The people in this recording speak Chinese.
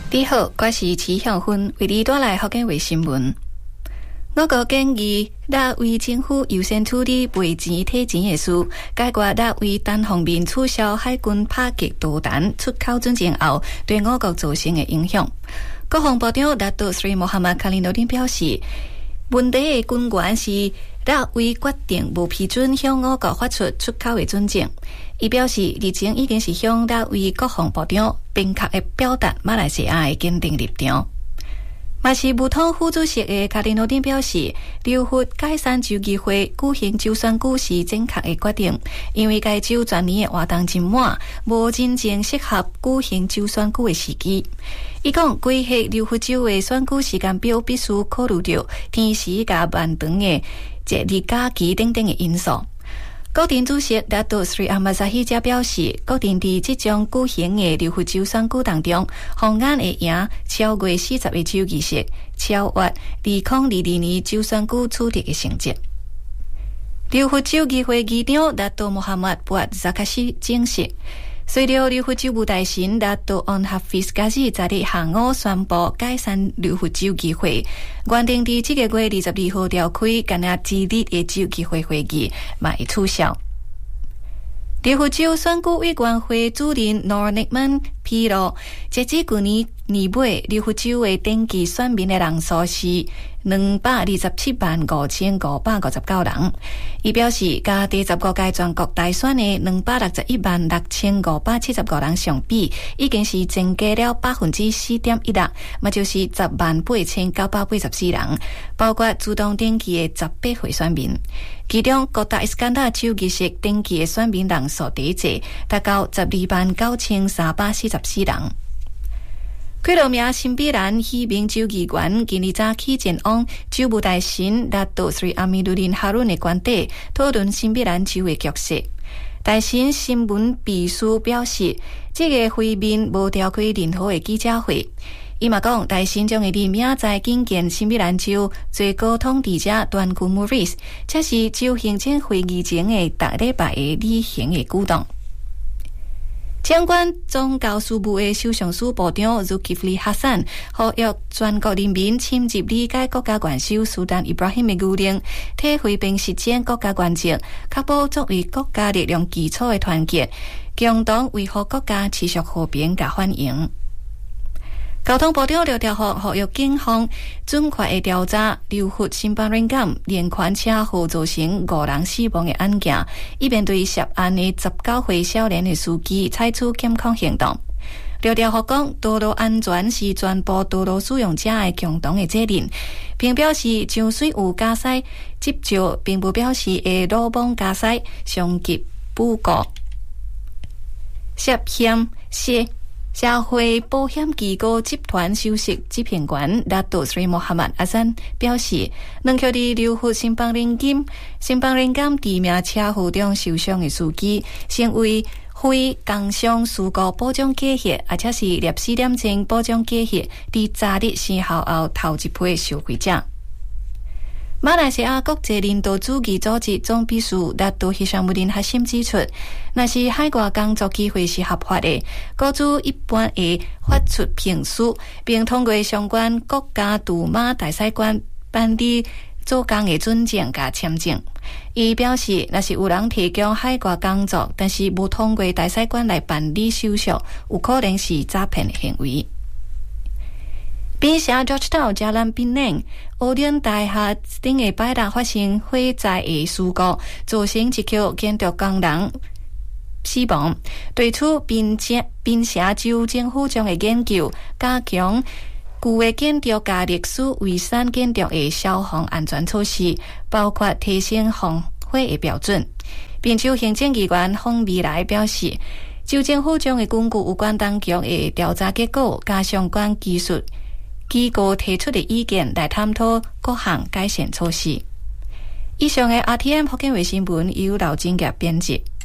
你好，我是齐向芬，为你带来福建卫新闻。我国建议若为政府优先处理赔钱退钱的事，解决若为单方面取消海军拍击导弹出口准证后对我国造成的影响。国防部长拿督斯里穆罕默卡林努丁表示，问题的根源是若为决定无批准向我国发出出口的准证。伊表示，日前已经是向若为国防部长明确的表达马来西亚的坚定立场。嘛是武统副主席的卡林诺丁表示，留佛解散州议会举行州选举是正确的决定，因为该州全年的活动真满，无真正适合举行州选举的时机。伊讲，规划留佛州的选举时间表必须考虑到天时甲漫长的节日假期等等的因素。国定主席拿督斯里阿马扎希则表示，国定在即将举行的留佛州选举当中，方案会赢超过40个州议席，超越2022年州选举取得的成绩。留佛州议会议长拿督穆罕默德布阿扎卡西证实，随着留佛州务大臣拿督安哈菲斯加西昨日下午宣布解散留佛州议会，原定在这个月22号召开今日之日的州议会会议，嘛会取消。留佛州选举委员会主任 Nor Nickman 披露，截至去年年尾，留佛州的登记选民的人数是2275559人。伊表示，甲第15届全国大选的2616575人相比，已经是增加了 4.1%， 嘛就是108984人，包括自动登记的18岁选民。其中，各大伊斯干达州议席登记的选民人数第一届达到129,344人。几多名新北兰喜明州议员今日早起前往州务大臣拿督斯里阿米鲁林哈伦的官邸讨论新北兰州的局势。大臣新闻秘书表示，这个会面无召开任何的记者会。伊嘛讲，大臣将会伫明仔觐见新北兰州最高统治者段古穆瑞斯，这是州行政会议前的大礼拜的例行的举动。相关宗教事务的首相署部长 Zulkifli Hasan 呼吁全国人民深入理解国家元首苏丹伊布拉希的牛令，体会并实践国家原则，确保作为国家力量基础的团结，共同维护国家持续和平甲繁荣。交通部长刘兆福呼吁警方尽快的调查留佛新邦人港连环车祸造成5人死亡的案件，以便对涉案的19岁少年的司机采取检控行动。刘兆福讲，道路安全是全部道路使用者的共同的责任，并表示上水有驾驶执照，并不表示会鲁莽驾驶、伤及不顾。涉嫌社会保险机构集团首席执行官拿督斯里穆罕默阿山表示，两桥伫留佛新邦人金致命车祸中受伤的司机，成为非工伤事故保障计划，而且是烈死点钟保障计划伫昨日生效后头一批受惠者。马来西亚国际领导主义组织总秘书拿督希尚穆丁哈辛指出，若是海外工作机会是合法的，雇主一般会发出聘书，并通过相关国家驻马大使馆办理做工的准证甲签证。伊表示，若是有人提供海外工作，但是无通过大使馆来办理手续，有可能是诈骗的行为。宾社 Georgetown 加兰槟榔欧典大厦顶个摆档发生火灾的事故，造成一名建筑工人死亡。对此，宾社州政府将会研究加强旧的建筑甲历史遗产建筑的消防安全措施，包括提升防火的标准。宾州行政议员方未来表示，州政府将会根据有关当局的调查结果，加相关技术机构提出的意见来探讨各项改善措施。以上的 RTM 福建卫新闻由刘金杰编辑。